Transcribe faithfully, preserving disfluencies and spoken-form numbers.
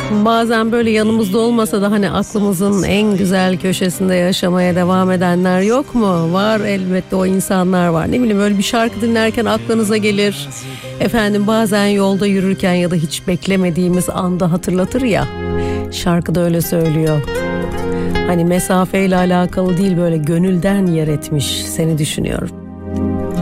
Bazen böyle yanımızda olmasa da hani aklımızın en güzel köşesinde yaşamaya devam edenler yok mu? Var elbette, o insanlar var. Ne bileyim, böyle bir şarkı dinlerken aklınıza gelir. Efendim bazen yolda yürürken ya da hiç beklemediğimiz anda hatırlatır ya. Şarkı da öyle söylüyor. Hani mesafeyle alakalı değil, böyle gönülden yer etmiş, seni düşünüyorum.